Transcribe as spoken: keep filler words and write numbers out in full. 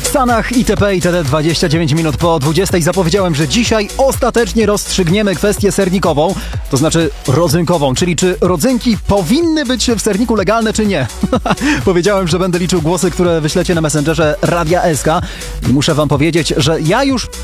Stanach itp. itd. dwadzieścia dziewięć minut po dwudziestej zapowiedziałem, że dzisiaj ostatecznie rozstrzygniemy kwestię sernikową, to znaczy rodzynkową, czyli czy rodzynki powinny być w serniku legalne, czy nie. Powiedziałem, że będę liczył głosy, które wyślecie na Messengerze Radia S K i muszę wam powiedzieć, że ja już